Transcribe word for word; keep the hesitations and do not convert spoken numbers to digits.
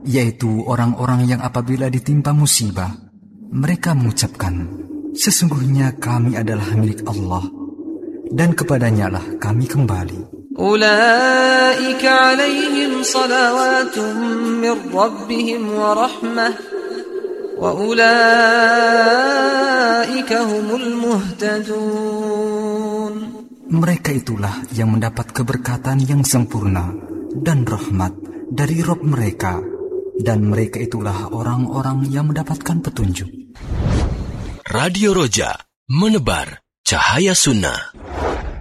yaitu orang-orang yang apabila ditimpa musibah, mereka mengucapkan, sesungguhnya kami adalah milik Allah, dan kepadanya lah kami kembali. Ulaika alaihim salawatun min rabbihim wa rahmah, wa ulaika humul muhtadun. Mereka itulah yang mendapat keberkatan yang sempurna dan rahmat dari Rabb mereka, dan mereka itulah orang-orang yang mendapatkan petunjuk. Radio Roja, menebar cahaya sunnah.